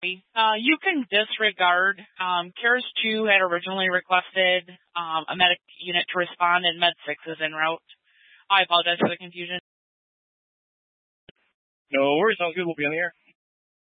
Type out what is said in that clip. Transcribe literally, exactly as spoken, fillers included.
Uh, you can disregard. Um, CARES two had originally requested um, a medic unit to respond, and Med six is en route. I apologize for the confusion. No worries, sounds good. We'll be on the air.